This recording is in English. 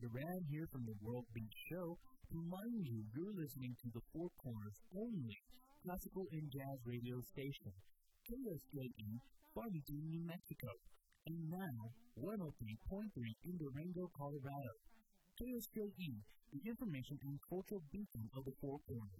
Duran here from the World Beat Show. Remind you, you're listening to the Four Corners only classical and jazz radio station, KSJE, Farmington, New Mexico, and now 103.3 in Durango, Colorado. KSJE, the information and cultural beacon of the Four Corners.